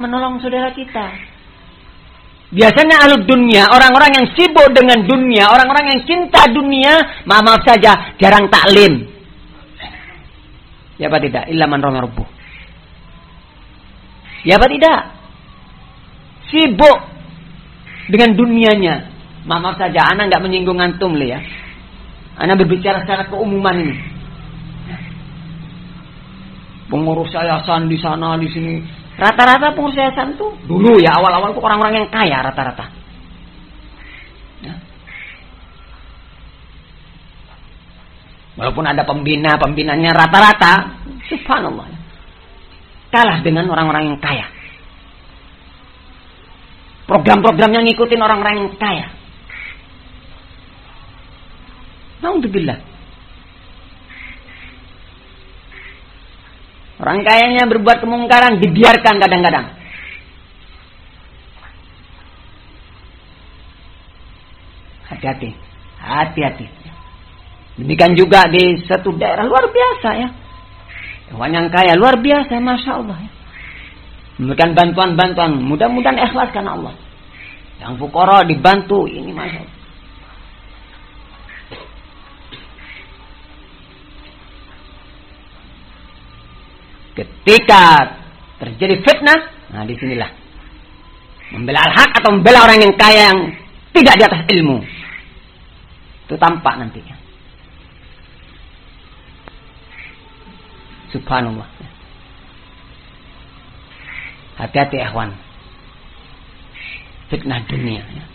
menolong saudara kita. Biasanya ahlu dunia, orang-orang yang sibuk dengan dunia, orang-orang yang cinta dunia, maaf saja, jarang taklim. Ya apa tidak? Illa man rahima rabbuh. Ya apa tidak? Sibuk dengan dunianya. Maaf saja, ana enggak menyinggung antum ya. Ana berbicara secara keumuman ini. Pengurus yayasan di sana di sini. Rata-rata pengurus yayasan tuh dulu ya awal-awal tuh orang-orang yang kaya rata-rata. Ya. Walaupun ada pembinanya rata-rata, subhanallah, kalah dengan orang-orang yang kaya. Program-programnya ngikutin orang-orang yang kaya. Alhamdulillah. Orang kayanya berbuat kemungkaran dibiarkan kadang-kadang. Hati-hati, hati-hati. Demikian juga di satu daerah luar biasa ya. Orang yang kaya luar biasa, masya Allah ya. Memberikan bantuan-bantuan, mudah-mudahan ikhlas karena Allah. Yang fuqara dibantu, ini masya Allah. Ketika terjadi fitnah, nah disinilah membela al-haq atau membela orang yang kaya yang tidak di atas ilmu. Itu tampak nantinya. Subhanallah. Hati-hati ikhwan. Fitnah dunia. Ya.